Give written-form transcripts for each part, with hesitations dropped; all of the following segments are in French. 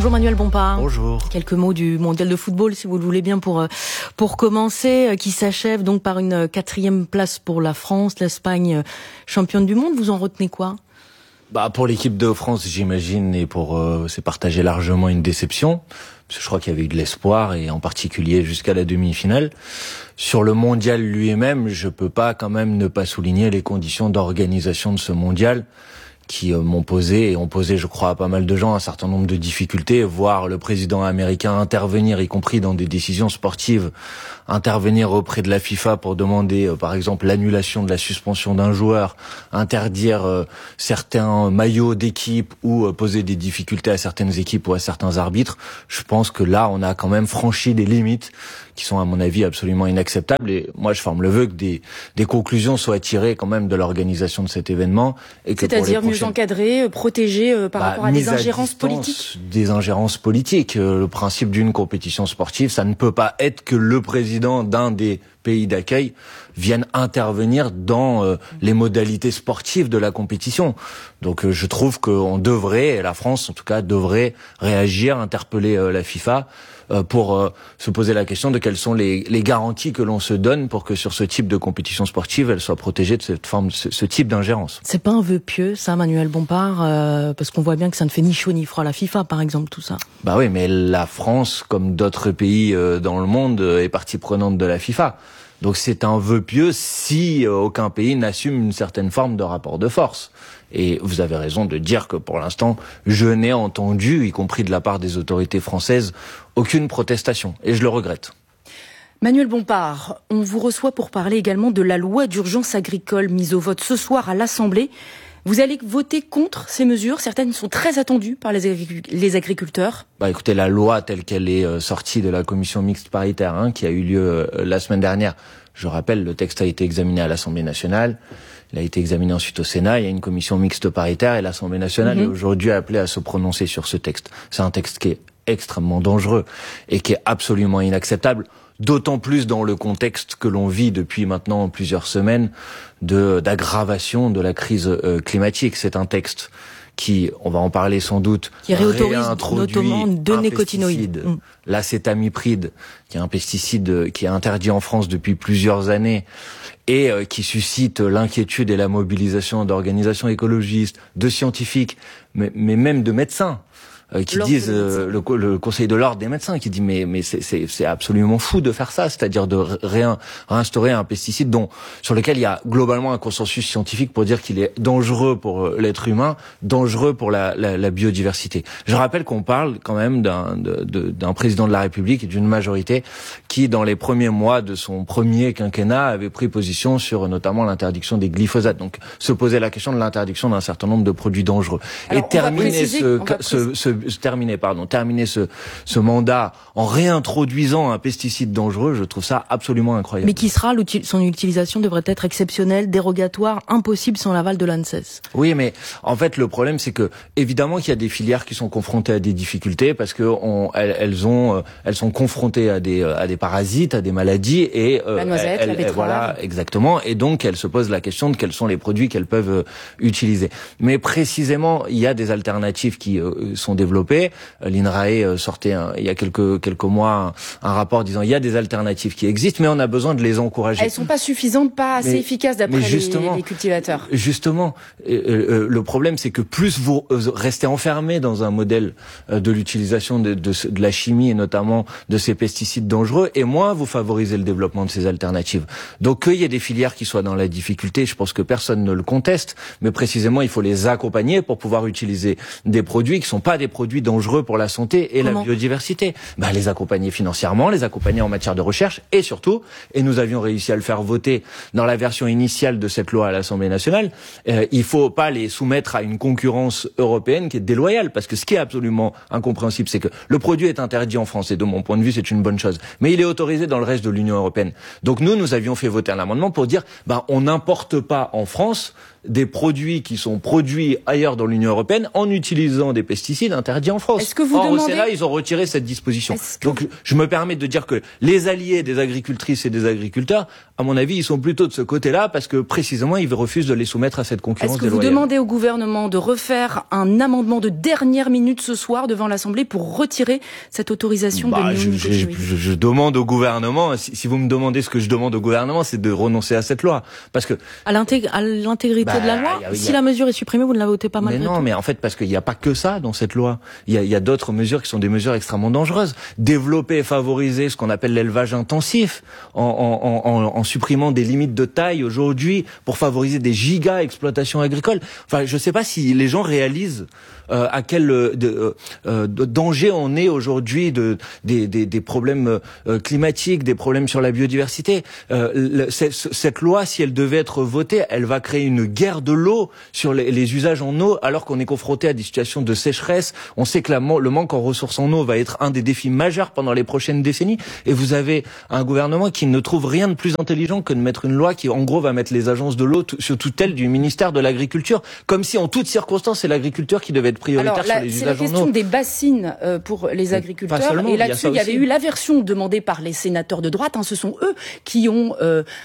Bonjour Manuel Bompard. Bonjour. Quelques mots du mondial de football, si vous le voulez bien, pour commencer, qui s'achève donc par une 4e place pour la France, l'Espagne championne du monde. Vous en retenez quoi ? Pour l'équipe de France, j'imagine, et c'est partagé largement une déception, parce que je crois qu'il y avait eu de l'espoir, et en particulier jusqu'à la demi-finale. Sur le mondial lui-même, je peux pas quand même ne pas souligner les conditions d'organisation de ce mondial, qui m'ont posé, et ont posé, je crois, à pas mal de gens un certain nombre de difficultés, voir le président américain intervenir, y compris dans des décisions sportives, intervenir auprès de la FIFA pour demander, par exemple, l'annulation de la suspension d'un joueur, interdire certains maillots d'équipe ou poser des difficultés à certaines équipes ou à certains arbitres. Je pense que là, on a quand même franchi des limites qui sont, à mon avis, absolument inacceptables. Et moi, je forme le vœu que des conclusions soient tirées quand même de l'organisation de cet événement. C'est-à-dire mieux encadré, protégé par rapport à des ingérences politiques. Des ingérences politiques. Le principe d'une compétition sportive, ça ne peut pas être que le président d'un des pays d'accueil vienne intervenir dans les modalités sportives de la compétition. Donc je trouve qu'on devrait, et la France en tout cas, devrait réagir, interpeller la FIFA pour se poser la question de quelles sont les garanties que l'on se donne pour que sur ce type de compétition sportive, elle soit protégée de cette forme, ce type d'ingérence. C'est pas un vœu pieux, ça, Manuel Bompard, parce qu'on voit bien que ça ne fait ni chaud ni froid à la FIFA, par exemple, tout ça. Oui, mais la France, comme d'autres pays dans le monde, est partie prenante de la FIFA. Donc c'est un vœu pieux si aucun pays n'assume une certaine forme de rapport de force. Et vous avez raison de dire que pour l'instant, je n'ai entendu, y compris de la part des autorités françaises, aucune protestation. Et je le regrette. Manuel Bompard, on vous reçoit pour parler également de la loi d'urgence agricole mise au vote ce soir à l'Assemblée. Vous allez voter contre ces mesures. Certaines sont très attendues par les agriculteurs. Écoutez, la loi telle qu'elle est sortie de la commission mixte paritaire, qui a eu lieu la semaine dernière. Je rappelle, le texte a été examiné à l'Assemblée nationale. Il a été examiné ensuite au Sénat. Il y a une commission mixte paritaire et l'Assemblée nationale est aujourd'hui appelée à se prononcer sur ce texte. C'est un texte qui est extrêmement dangereux et qui est absolument inacceptable. D'autant plus dans le contexte que l'on vit depuis maintenant plusieurs semaines d'aggravation de la crise climatique. C'est un texte qui, on va en parler sans doute, qui réautorise notamment deux nécotinoïdes. L'acétamipride, qui est un pesticide qui est interdit en France depuis plusieurs années et qui suscite l'inquiétude et la mobilisation d'organisations écologistes, de scientifiques, mais même de médecins. Qui disent le Conseil de l'ordre des médecins qui dit mais c'est absolument fou de faire ça, c'est-à-dire de réinstaurer un pesticide sur lequel il y a globalement un consensus scientifique pour dire qu'il est dangereux pour l'être humain, dangereux pour la biodiversité. Je rappelle qu'on parle quand même d'un président de la République et d'une majorité qui dans les premiers mois de son premier quinquennat avait pris position sur notamment l'interdiction des glyphosates. Donc se poser la question de l'interdiction d'un certain nombre de produits dangereux. Alors, et terminer ce mandat en réintroduisant un pesticide dangereux, je trouve ça absolument incroyable. Mais qui sera son utilisation devrait être exceptionnelle, dérogatoire, impossible sans l'aval de l'ANSES. Oui, mais en fait le problème c'est que évidemment qu'il y a des filières qui sont confrontées à des difficultés parce que elles sont confrontées à des parasites, à des maladies et la noisette, la betterave. Voilà, exactement, et donc elles se posent la question de quels sont les produits qu'elles peuvent utiliser. Mais précisément, il y a des alternatives qui sont développées. L'INRAE sortait il y a quelques mois un rapport disant il y a des alternatives qui existent, mais on a besoin de les encourager. Elles sont pas suffisantes, pas assez efficaces d'après les cultivateurs. Justement, le problème c'est que plus vous restez enfermé dans un modèle de l'utilisation de la chimie et notamment de ces pesticides dangereux, et moins vous favorisez le développement de ces alternatives. Donc qu'il y ait des filières qui soient dans la difficulté, je pense que personne ne le conteste, mais précisément il faut les accompagner pour pouvoir utiliser des produits qui sont pas des produits dangereux pour la santé et la biodiversité. Les accompagner financièrement, les accompagner en matière de recherche et surtout, et nous avions réussi à le faire voter dans la version initiale de cette loi à l'Assemblée nationale, il faut pas les soumettre à une concurrence européenne qui est déloyale, parce que ce qui est absolument incompréhensible, c'est que le produit est interdit en France et de mon point de vue c'est une bonne chose, mais il est autorisé dans le reste de l'Union européenne. Donc nous avions fait voter un amendement pour dire on n'importe pas en France des produits qui sont produits ailleurs dans l'Union européenne en utilisant des pesticides interdits en France. Est-ce que vous Or, demandez... au Sénat, ils ont retiré cette disposition. Donc, je me permets de dire que les alliés des agricultrices et des agriculteurs, à mon avis, ils sont plutôt de ce côté-là parce que précisément, ils refusent de les soumettre à cette concurrence déloyale. Est-ce que vous demandez au gouvernement de refaire un amendement de dernière minute ce soir devant l'Assemblée pour retirer cette autorisation de néonicotinoïdes? Je demande au gouvernement, si vous me demandez ce que je demande au gouvernement, c'est de renoncer à cette loi. Parce que à l'intégrité de la loi, si la mesure est supprimée, vous ne la votez pas malgré tout. Mais en fait, parce qu'il n'y a pas que ça dans cette loi. Il y a d'autres mesures qui sont des mesures extrêmement dangereuses. Développer et favoriser ce qu'on appelle l'élevage intensif, en supprimant des limites de taille aujourd'hui pour favoriser des giga exploitations agricoles. Enfin, je ne sais pas si les gens réalisent à quel danger on est aujourd'hui des problèmes climatiques, des problèmes sur la biodiversité. Cette loi, si elle devait être votée, elle va créer une guerre de l'eau sur les usages en eau, alors qu'on est confronté à des situations de sécheresse. On sait que le manque en ressources en eau va être un des défis majeurs pendant les prochaines décennies. Et vous avez un gouvernement qui ne trouve rien de plus intelligent que de mettre une loi qui, en gros, va mettre les agences de l'eau sur tutelle du ministère de l'Agriculture, comme si en toutes circonstances c'est l'agriculteur qui devait être prioritaire sur les usages en eau. C'est la question des bassines pour les agriculteurs. Seulement, et là-dessus, il y avait eu l'aversion demandée par les sénateurs de droite. Ce sont eux qui ont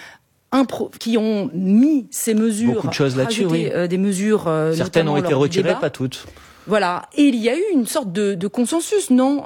mis ces mesures, beaucoup de choses là-dessus, oui. Des mesures. Certaines ont été retirées, pas toutes. Voilà. Et il y a eu une sorte de consensus, non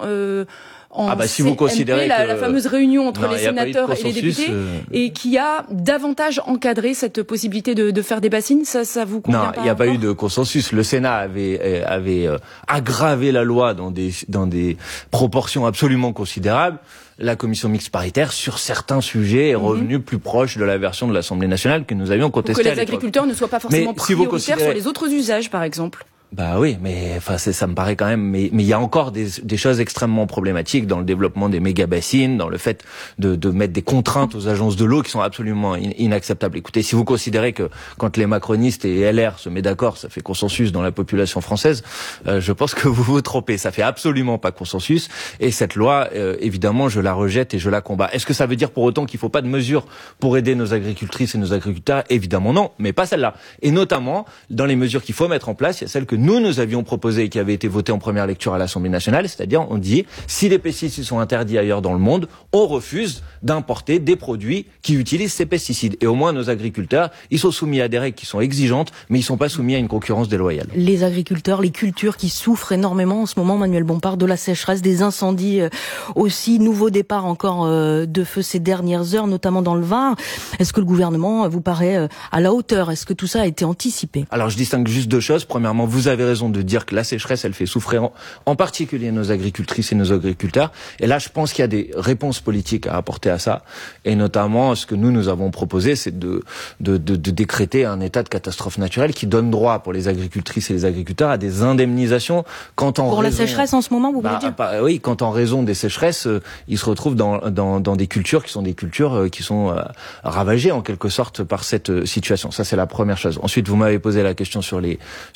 si vous considérez la fameuse réunion entre les sénateurs et les députés, et qui a davantage encadré cette possibilité de faire des bassines, ça vous convient pas? Non, il n'y a pas eu de consensus. Le Sénat avait aggravé la loi dans des proportions absolument considérables. La commission mixte paritaire, sur certains sujets, est revenue plus proche de la version de l'Assemblée nationale que nous avions contestée. Pour que les agriculteurs ne soient pas forcément prioritaires sur les autres usages, par exemple. Bah oui, mais enfin ça me paraît quand même. Mais il y a encore des choses extrêmement problématiques dans le développement des méga bassines, dans le fait de mettre des contraintes aux agences de l'eau qui sont absolument inacceptables. Écoutez, si vous considérez que quand les macronistes et LR se mettent d'accord, ça fait consensus dans la population française, je pense que vous vous trompez. Ça fait absolument pas consensus. Et cette loi, évidemment, je la rejette et je la combats. Est-ce que ça veut dire pour autant qu'il faut pas de mesures pour aider nos agricultrices et nos agriculteurs? Évidemment non, mais pas celle-là. Et notamment dans les mesures qu'il faut mettre en place, il y a celle que nous avions proposé et qui avait été votée en première lecture à l'Assemblée nationale, c'est-à-dire on dit si les pesticides sont interdits ailleurs dans le monde, on refuse d'importer des produits qui utilisent ces pesticides. Et au moins nos agriculteurs, ils sont soumis à des règles qui sont exigeantes, mais ils sont pas soumis à une concurrence déloyale. Les agriculteurs, les cultures qui souffrent énormément en ce moment, Manuel Bompard, de la sécheresse, des incendies aussi, nouveau départ encore de feu ces dernières heures, notamment dans le Var. Est-ce que le gouvernement vous paraît à la hauteur? Est-ce que tout ça a été anticipé? Alors je distingue juste deux choses. Premièrement, vous avez raison de dire que la sécheresse, elle fait souffrir en particulier nos agricultrices et nos agriculteurs. Et là, je pense qu'il y a des réponses politiques à apporter à ça. Et notamment, ce que nous avons proposé, c'est de décréter un état de catastrophe naturelle qui donne droit pour les agricultrices et les agriculteurs à des indemnisations quand en pour raison... la sécheresse en ce moment, vous voulez dire? Oui, quand en raison des sécheresses, ils se retrouvent dans des cultures qui sont ravagées en quelque sorte par cette situation. Ça, c'est la première chose. Ensuite, vous m'avez posé la question sur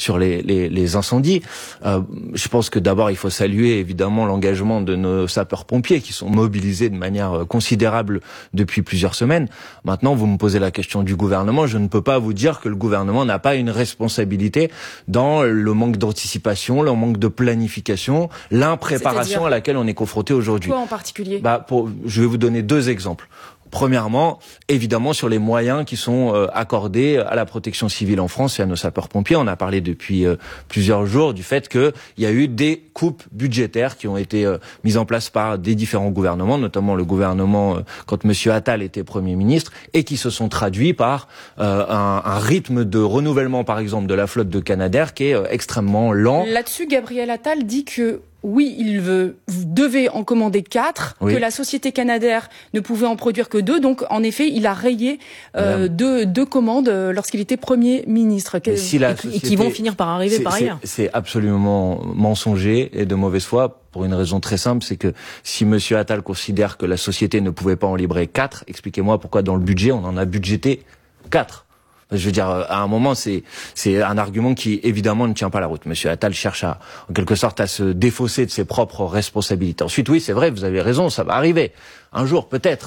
les incendies. Je pense que d'abord, il faut saluer évidemment l'engagement de nos sapeurs-pompiers qui sont mobilisés de manière considérable depuis plusieurs semaines. Maintenant, vous me posez la question du gouvernement. Je ne peux pas vous dire que le gouvernement n'a pas une responsabilité dans le manque d'anticipation, le manque de planification, l'impréparation à laquelle on est confronté aujourd'hui. Quoi en particulier? Je vais vous donner deux exemples. Premièrement, évidemment, sur les moyens qui sont accordés à la protection civile en France et à nos sapeurs-pompiers. On a parlé depuis plusieurs jours du fait qu'il y a eu des coupes budgétaires qui ont été mises en place par des différents gouvernements, notamment le gouvernement quand M. Attal était Premier ministre, et qui se sont traduits par un rythme de renouvellement, par exemple, de la flotte de Canadair qui est extrêmement lent. Là-dessus, Gabriel Attal dit que oui, vous devez en commander 4, que la société Canadair ne pouvait en produire que 2. Donc, en effet, il a rayé deux commandes lorsqu'il était Premier ministre, et qui vont finir par arriver par ailleurs. C'est absolument mensonger et de mauvaise foi pour une raison très simple, c'est que si Monsieur Attal considère que la société ne pouvait pas en livrer 4, expliquez-moi pourquoi dans le budget on en a budgété 4. Je veux dire, à un moment, c'est un argument qui, évidemment, ne tient pas la route. Monsieur Attal cherche en quelque sorte, à se défausser de ses propres responsabilités. Ensuite, oui, c'est vrai, vous avez raison, ça va arriver. Un jour, peut-être.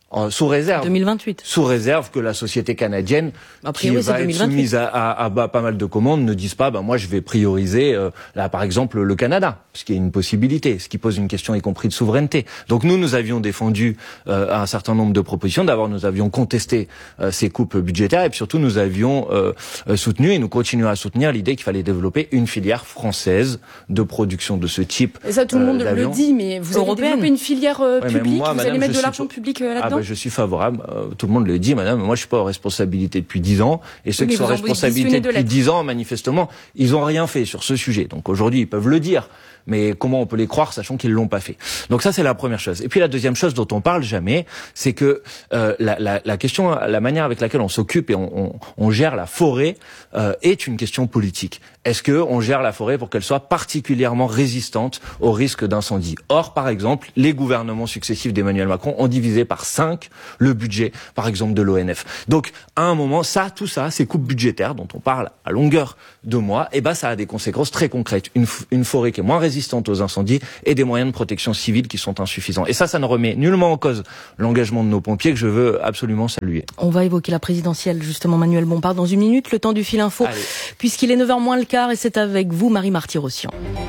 Sous réserve. 2028. Sous réserve que la société canadienne, qui va être soumise à pas mal de commandes, ne dise pas, moi je vais prioriser, là par exemple, le Canada, ce qui est une possibilité, ce qui pose une question y compris de souveraineté. Donc nous avions défendu un certain nombre de propositions. D'abord, nous avions contesté ces coupes budgétaires et puis surtout nous avions soutenu et nous continuons à soutenir l'idée qu'il fallait développer une filière française de production de ce type. Et ça, tout le monde le dit, mais vous allez développer une filière publique, vous allez mettre de l'argent public là-dedans. Je suis favorable. Tout le monde le dit, madame. Moi, je suis pas aux responsabilités depuis 10 ans. Et ceux qui sont en responsabilité depuis 10 ans, manifestement, ils ont rien fait sur ce sujet. Donc aujourd'hui, ils peuvent le dire. Mais comment on peut les croire, sachant qu'ils l'ont pas fait? Donc ça, c'est la première chose. Et puis la deuxième chose dont on parle jamais, c'est que la question, la manière avec laquelle on s'occupe et on gère la forêt est une question politique. Est-ce que on gère la forêt pour qu'elle soit particulièrement résistante au risque d'incendie? Or, par exemple, les gouvernements successifs d'Emmanuel Macron ont divisé par 5 le budget, par exemple, de l'ONF. Donc, à un moment, tout ça, ces coupes budgétaires dont on parle à longueur de mois, ça a des conséquences très concrètes. Une forêt qui est moins résistante aux incendies et des moyens de protection civile qui sont insuffisants. Et ça ne remet nullement en cause l'engagement de nos pompiers que je veux absolument saluer. On va évoquer la présidentielle, justement, Manuel Bompard, dans une minute, le temps du fil info, puisqu'il est 9h moins le quart et c'est avec vous, Marie Marty-Rossian.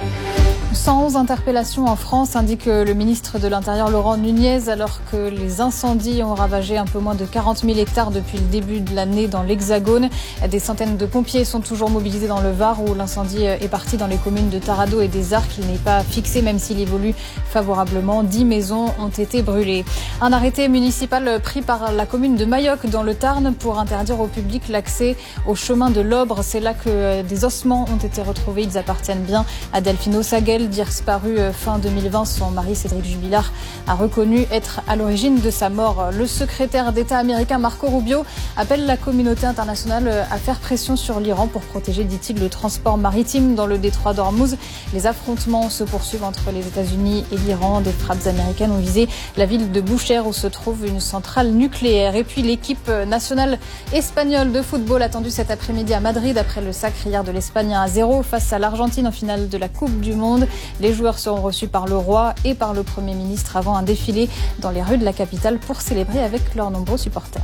111 interpellations en France, indique le ministre de l'Intérieur Laurent Nunez, alors que les incendies ont ravagé un peu moins de 40 000 hectares depuis le début de l'année dans l'Hexagone. Des centaines de pompiers sont toujours mobilisés dans le Var, où l'incendie est parti dans les communes de Tarado et des Arcs. Il n'est pas fixé, même s'il évolue favorablement. 10 maisons ont été brûlées. Un arrêté municipal pris par la commune de Mayoc dans le Tarn pour interdire au public l'accès au chemin de l'Obre. C'est là que des ossements ont été retrouvés. Ils appartiennent bien à Delphino Saguel, disparu fin 2020. Son mari Cédric Jubilard a reconnu être à l'origine de sa mort. Le secrétaire d'État américain Marco Rubio appelle la communauté internationale à faire pression sur l'Iran pour protéger, dit-il, le transport maritime dans le détroit d'Ormuz. Les affrontements se poursuivent entre les États-Unis et l'Iran. Des frappes américaines ont visé la ville de Boucher où se trouve une centrale nucléaire. Et puis l'équipe nationale espagnole de football attendue cet après-midi à Madrid après le sacre hier de l'Espagne 1-0 face à l'Argentine en finale de la Coupe du Monde. Les joueurs seront reçus par le roi et par le Premier ministre avant un défilé dans les rues de la capitale pour célébrer avec leurs nombreux supporters.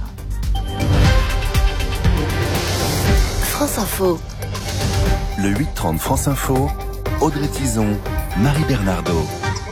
France Info. Le 8h30 France Info, Audrey Tizon, Marie Bernardo.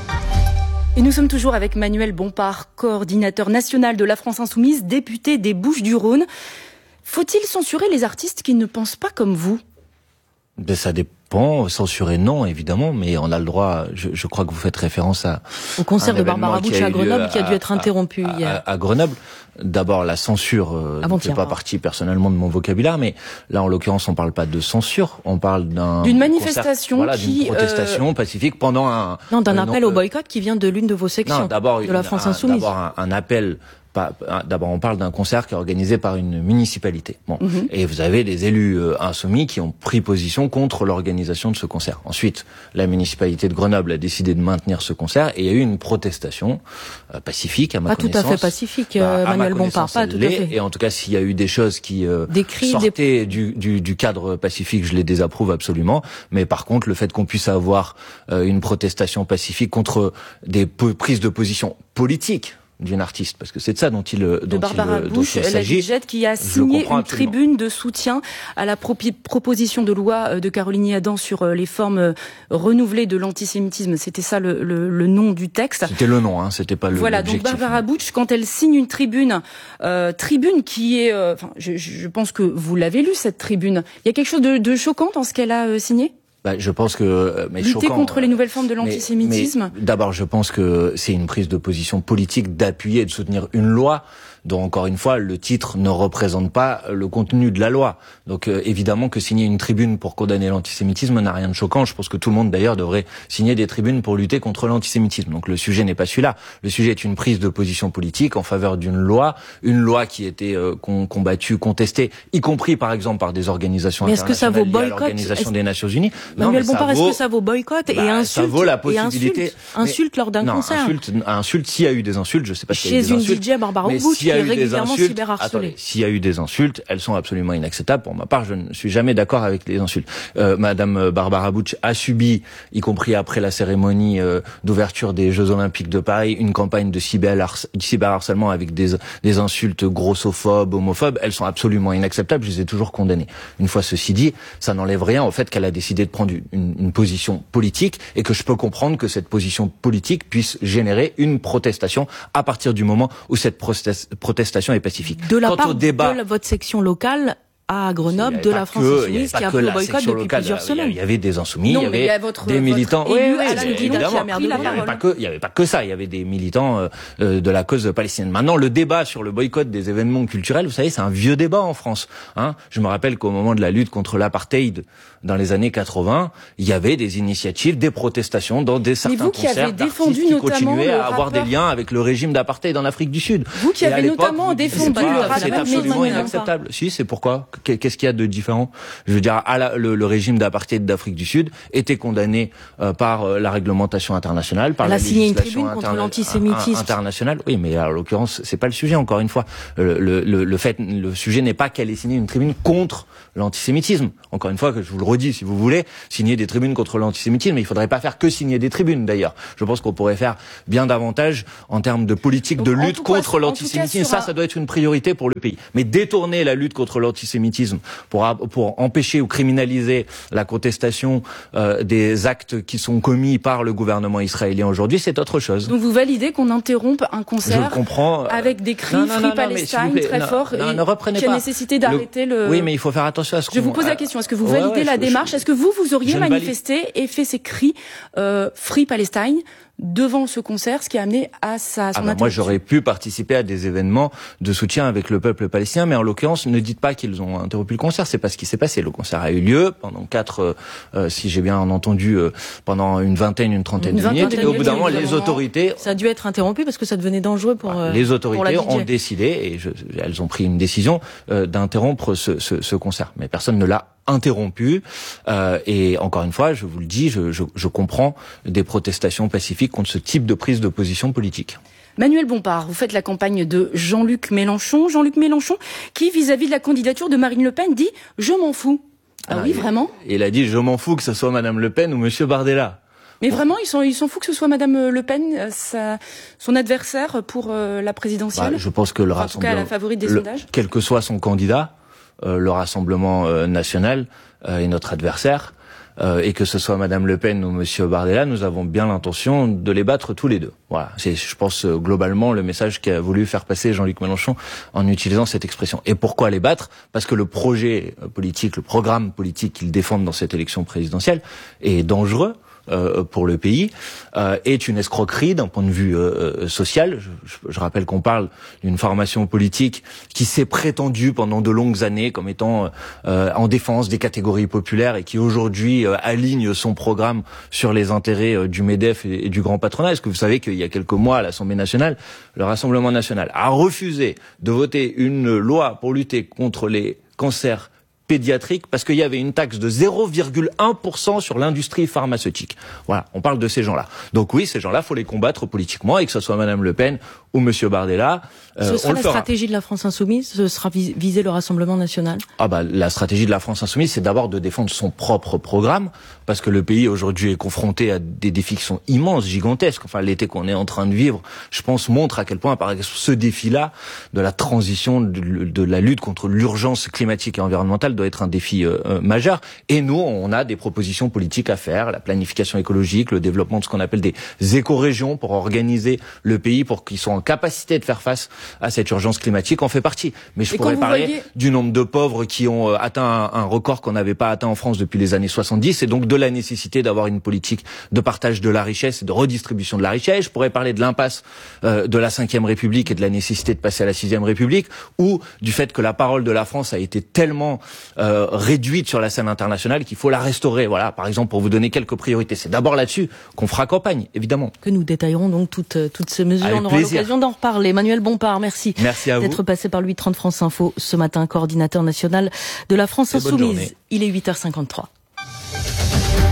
Et nous sommes toujours avec Manuel Bompard, coordinateur national de la France Insoumise, député des Bouches-du-Rhône. Faut-il censurer les artistes qui ne pensent pas comme vous ? Ça dépend. Censurer, non, évidemment, mais on a le droit, je crois que vous faites référence au concert de Barbara Bush à Grenoble qui a dû être interrompu hier. À Grenoble. D'abord, la censure ne fait pas partie personnellement de mon vocabulaire, mais là, en l'occurrence, on parle pas de censure, on parle d'une manifestation d'une protestation pacifique pendant d'un appel au boycott qui vient de l'une de vos sections de la France Insoumise. D'abord, un appel. D'abord, on parle d'un concert qui est organisé par une municipalité. Et vous avez des élus insoumis qui ont pris position contre l'organisation de ce concert. Ensuite, la municipalité de Grenoble a décidé de maintenir ce concert et il y a eu une protestation pacifique à ma connaissance. Pas tout à fait pacifique, Manuel Bompard, pas tout à fait. Et en tout cas, s'il y a eu des choses qui sortaient du cadre pacifique, je les désapprouve absolument. Mais par contre, le fait qu'on puisse avoir une protestation pacifique contre des prises de position politiques d'une artiste, parce que c'est de ça dont il s'agit. La qui a signé une tribune de soutien à la proposition de loi de Caroline Yadan sur les formes renouvelées de l'antisémitisme. C'était ça le nom du texte. C'était le nom, c'était pas le. Voilà, donc Barbara Bush, quand elle signe une tribune qui est, je pense que vous l'avez lu cette tribune. Il y a quelque chose de choquant dans ce qu'elle a signé. Je pense que lutter contre les nouvelles formes de l'antisémitisme. Mais d'abord, je pense que c'est une prise de position politique d'appuyer et de soutenir une loi dont, encore une fois, le titre ne représente pas le contenu de la loi. Donc, évidemment que signer une tribune pour condamner l'antisémitisme n'a rien de choquant. Je pense que tout le monde, d'ailleurs, devrait signer des tribunes pour lutter contre l'antisémitisme. Donc, le sujet n'est pas celui-là. Le sujet est une prise de position politique en faveur d'une loi, une loi qui était combattue, contestée, y compris, par exemple, par des organisations internationales, est-ce que ça vaut boycott, l'Organisation des Nations Unies. Manuel Bompard, est-ce que ça vaut boycott et insulte? Ça vaut la possibilité. Insulte lors d'un concert. Insulte, s'il y a eu des insultes, je sais pas s'il y a eu des insultes. Chez une DJ Barbara Wood qui est régulièrement cyberharcelée. S'il y a eu des insultes, elles sont absolument inacceptables. Pour ma part, je ne suis jamais d'accord avec les insultes. Madame Barbara Bush a subi, y compris après la cérémonie d'ouverture des Jeux Olympiques de Paris, une campagne de cyberharcèlement avec des insultes grossophobes, homophobes. Elles sont absolument inacceptables. Je les ai toujours condamnées. Une fois ceci dit, ça n'enlève rien au fait qu'elle a décidé de prendre une position politique et que je peux comprendre que cette position politique puisse générer une protestation à partir du moment où cette protestation est pacifique. De la part de votre section locale à Grenoble, de la France Insoumise, qui a pris le boycott depuis plusieurs semaines. Il y avait des insoumis, il y avait des militants. Oui, évidemment. Il n'y avait pas que ça. Il y avait des militants de la cause palestinienne. Maintenant, le débat sur le boycott des événements culturels, vous savez, c'est un vieux débat en France. Je me rappelle qu'au moment de la lutte contre l'apartheid dans les années 80, il y avait des initiatives, des protestations dans certains concerts d'artistes qui continuaient à avoir des liens avec le régime d'apartheid en Afrique du Sud. Vous qui avez notamment défendu le rap, c'est absolument inacceptable. Si, c'est pourquoi? Qu'est-ce qu'il y a de différent? Je veux dire, le régime d'apartheid d'Afrique du Sud était condamné par la réglementation internationale, par la législation internationale. Oui, mais en l'occurrence, c'est pas le sujet. Encore une fois, le sujet n'est pas qu'elle ait signé une tribune contre l'antisémitisme. Encore une fois, que je vous le redis, si vous voulez signer des tribunes contre l'antisémitisme, mais il faudrait pas faire que signer des tribunes. D'ailleurs, je pense qu'on pourrait faire bien davantage en termes de politique de lutte contre l'antisémitisme. Ça doit être une priorité pour le pays. Mais détourner la lutte contre l'antisémitisme pour empêcher ou criminaliser la contestation des actes qui sont commis par le gouvernement israélien aujourd'hui, c'est autre chose. Donc vous validez qu'on interrompe un concert avec des cris Free Palestine très forts et qui a nécessité d'arrêter le... Oui, mais il faut faire attention à ce qu'on... Je vous pose la question, est-ce que vous validez la démarche? Est-ce que vous auriez manifesté et fait ces cris Free Palestine devant ce concert, ce qui a amené à son interruption? Moi, j'aurais pu participer à des événements de soutien avec le peuple palestinien, mais en l'occurrence, ne dites pas qu'ils ont interrompu le concert, c'est pas ce qui s'est passé. Le concert a eu lieu pendant si j'ai bien entendu, pendant une trentaine de minutes, et au bout d'un moment, les autorités... Ça a dû être interrompu parce que ça devenait dangereux pour les autorités ont décidé, et elles ont pris une décision d'interrompre ce concert. Mais personne ne l'a interrompu, et encore une fois, je vous le dis, je comprends des protestations pacifiques contre ce type de prise de position politique. Manuel Bompard, vous faites la campagne de Jean-Luc Mélenchon. Jean-Luc Mélenchon, qui vis-à-vis de la candidature de Marine Le Pen dit « je m'en fous ». Oui, vraiment. Il a dit « je m'en fous que ce soit Madame Le Pen ou Monsieur Bardella ». Mais vraiment, ils s'en foutent que ce soit Madame Le Pen, son adversaire pour la présidentielle. Je pense que le Rassemblement, en tout cas, la favorite des sondages. Quel que soit son candidat, le Rassemblement national est notre adversaire, et que ce soit Madame Le Pen ou Monsieur Bardella, nous avons bien l'intention de les battre tous les deux. Voilà, c'est, je pense, globalement le message qu'a voulu faire passer Jean-Luc Mélenchon en utilisant cette expression. Et pourquoi les battre? Parce que le projet politique, le programme politique qu'ils défendent dans cette élection présidentielle est dangereux pour le pays, est une escroquerie d'un point de vue social. Je rappelle qu'on parle d'une formation politique qui s'est prétendue pendant de longues années comme étant en défense des catégories populaires et qui aujourd'hui aligne son programme sur les intérêts du MEDEF et du grand patronat. Est-ce que vous savez qu'il y a quelques mois à l'Assemblée nationale, le Rassemblement national a refusé de voter une loi pour lutter contre les cancers pédiatrique parce qu'il y avait une taxe de 0,1% sur l'industrie pharmaceutique. Voilà, on parle de ces gens-là. Donc oui, ces gens-là, faut les combattre politiquement, et que ce soit Madame Le Pen ou Monsieur Bardella. Ce sera la stratégie de la France Insoumise? Ce sera viser le Rassemblement national? La stratégie de la France Insoumise, c'est d'abord de défendre son propre programme, parce que le pays aujourd'hui est confronté à des défis qui sont immenses, gigantesques. Enfin, l'été qu'on est en train de vivre, je pense, montre à quel point, par exemple, ce défi-là de la transition, de la lutte contre l'urgence climatique et environnementale doit être un défi majeur. Et nous, on a des propositions politiques à faire, la planification écologique, le développement de ce qu'on appelle des écorégions pour organiser le pays pour qu'ils soient en capacité de faire face à cette urgence climatique, en fait partie. Mais je pourrais parler du nombre de pauvres qui ont atteint un record qu'on n'avait pas atteint en France depuis les années 70, et donc de la nécessité d'avoir une politique de partage de la richesse et de redistribution de la richesse. Je pourrais parler de l'impasse de la 5e République et de la nécessité de passer à la 6e République, ou du fait que la parole de la France a été tellement réduite sur la scène internationale qu'il faut la restaurer. Voilà, par exemple, pour vous donner quelques priorités. C'est d'abord là-dessus qu'on fera campagne, évidemment. Que nous détaillerons donc toutes ces mesures. Avec on aura l'occasion d'en reparler. Manuel Bompard, merci d'être passé par le 8h30 France Info ce matin, coordinateur national de la France Insoumise. Il est 8h53.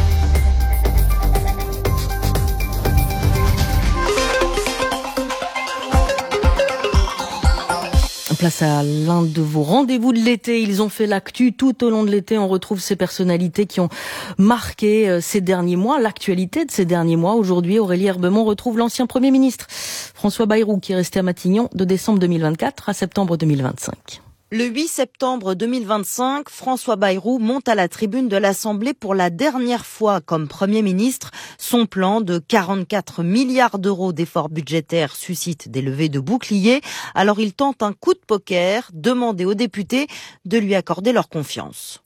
Place à l'un de vos rendez-vous de l'été. Ils ont fait l'actu tout au long de l'été. On retrouve ces personnalités qui ont marqué ces derniers mois, l'actualité de ces derniers mois. Aujourd'hui, Aurélie Herbemont retrouve l'ancien Premier ministre François Bayrou, qui est resté à Matignon de décembre 2024 à septembre 2025. Le 8 septembre 2025, François Bayrou monte à la tribune de l'Assemblée pour la dernière fois comme Premier ministre. Son plan de 44 milliards d'euros d'efforts budgétaires suscite des levées de boucliers. Alors il tente un coup de poker, demander aux députés de lui accorder leur confiance.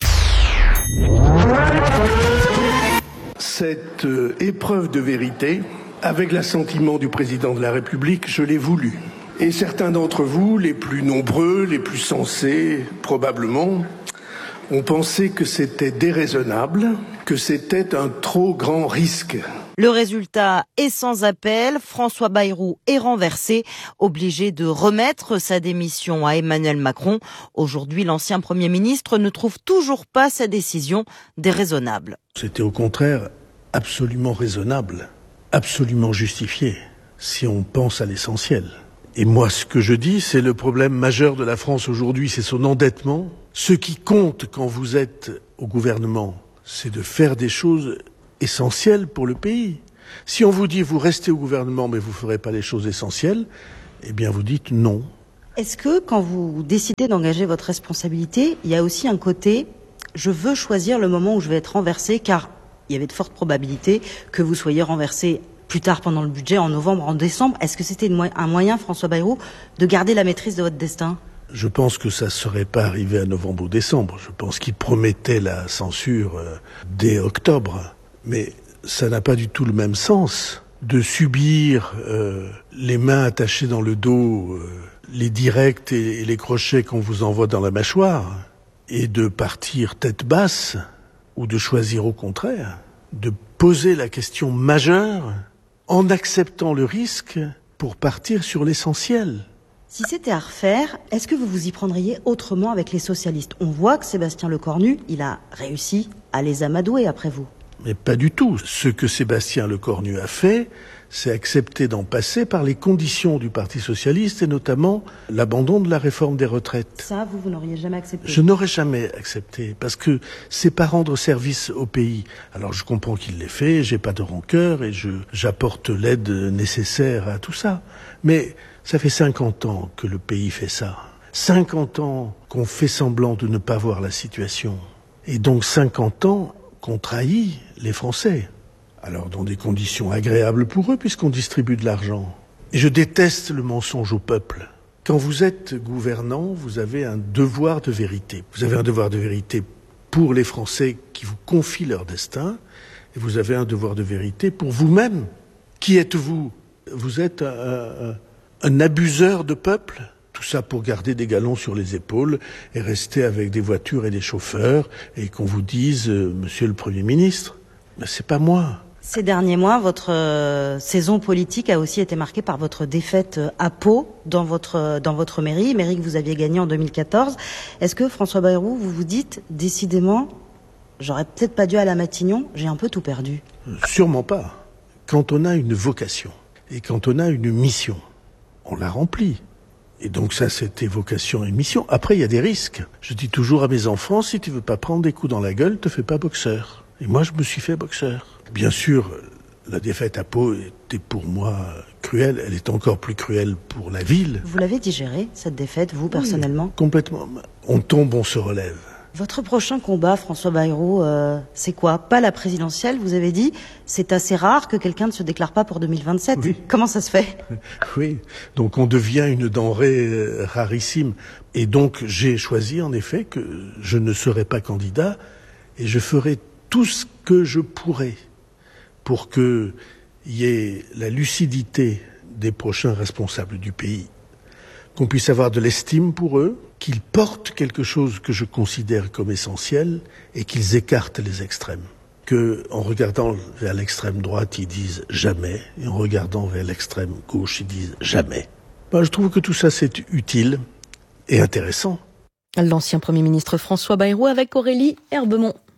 Cette épreuve de vérité, avec l'assentiment du président de la République, je l'ai voulu. Et certains d'entre vous, les plus nombreux, les plus sensés, probablement, ont pensé que c'était déraisonnable, que c'était un trop grand risque. Le résultat est sans appel. François Bayrou est renversé, obligé de remettre sa démission à Emmanuel Macron. Aujourd'hui, l'ancien Premier ministre ne trouve toujours pas sa décision déraisonnable. C'était au contraire absolument raisonnable, absolument justifié, si on pense à l'essentiel. Et moi, ce que je dis, c'est le problème majeur de la France aujourd'hui, c'est son endettement. Ce qui compte quand vous êtes au gouvernement, c'est de faire des choses essentielles pour le pays. Si on vous dit, vous restez au gouvernement, mais vous ne ferez pas les choses essentielles, eh bien vous dites non. Est-ce que quand vous décidez d'engager votre responsabilité, il y a aussi un côté, je veux choisir le moment où je vais être renversé, car il y avait de fortes probabilités que vous soyez renversé plus tard pendant le budget, en novembre, en décembre. Est-ce que c'était un moyen, François Bayrou, de garder la maîtrise de votre destin ? Je pense que ça ne serait pas arrivé à novembre ou décembre. Je pense qu'il promettait la censure dès octobre. Mais ça n'a pas du tout le même sens de subir les mains attachées dans le dos, les directs et les crochets qu'on vous envoie dans la mâchoire, et de partir tête basse, ou de choisir au contraire, de poser la question majeure en acceptant le risque pour partir sur l'essentiel. Si c'était à refaire, est-ce que vous vous y prendriez autrement avec les socialistes ? On voit que Sébastien Lecornu, il a réussi à les amadouer après vous. Mais pas du tout. Ce que Sébastien Lecornu a fait, c'est accepter d'en passer par les conditions du Parti socialiste et notamment l'abandon de la réforme des retraites. Ça, vous n'auriez jamais accepté ? Je n'aurais jamais accepté parce que c'est pas rendre service au pays. Alors je comprends qu'il l'ait fait, j'ai pas de rancœur et j'apporte l'aide nécessaire à tout ça. Mais ça fait 50 ans que le pays fait ça. 50 ans qu'on fait semblant de ne pas voir la situation. Et donc 50 ans qu'on trahit les Français. Alors dans des conditions agréables pour eux, puisqu'on distribue de l'argent. Et je déteste le mensonge au peuple. Quand vous êtes gouvernant, vous avez un devoir de vérité. Vous avez un devoir de vérité pour les Français qui vous confient leur destin, et vous avez un devoir de vérité pour vous-même. Qui êtes-vous ? Vous êtes un abuseur de peuple ? Tout ça pour garder des galons sur les épaules et rester avec des voitures et des chauffeurs et qu'on vous dise « Monsieur le Premier ministre ». Mais c'est pas moi. Ces derniers mois, votre saison politique a aussi été marquée par votre défaite à Pau dans votre mairie que vous aviez gagnée en 2014. Est-ce que, François Bayrou, vous vous dites, décidément, j'aurais peut-être pas dû aller à Matignon, j'ai un peu tout perdu ? Sûrement pas. Quand on a une vocation et quand on a une mission, on la remplit. Et donc ça, c'était vocation et mission. Après, il y a des risques. Je dis toujours à mes enfants, si tu veux pas prendre des coups dans la gueule, te fais pas boxeur. Et moi, je me suis fait boxeur. Bien sûr, la défaite à Pau était pour moi cruelle. Elle est encore plus cruelle pour la ville. Vous l'avez digérée, cette défaite, vous, personnellement ? Oui, complètement. On tombe, on se relève. Votre prochain combat, François Bayrou, c'est quoi ? Pas la présidentielle, vous avez dit. C'est assez rare que quelqu'un ne se déclare pas pour 2027. Oui. Comment ça se fait ? Oui, donc on devient une denrée rarissime. Et donc j'ai choisi en effet que je ne serai pas candidat et je ferai tout ce que je pourrai pour qu'il y ait la lucidité des prochains responsables du pays, qu'on puisse avoir de l'estime pour eux, qu'ils portent quelque chose que je considère comme essentiel et qu'ils écartent les extrêmes. Que, en regardant vers l'extrême droite, ils disent jamais, et en regardant vers l'extrême gauche, ils disent jamais. Je trouve que tout ça, c'est utile et intéressant. L'ancien Premier ministre François Bayrou avec Aurélie Herbemont.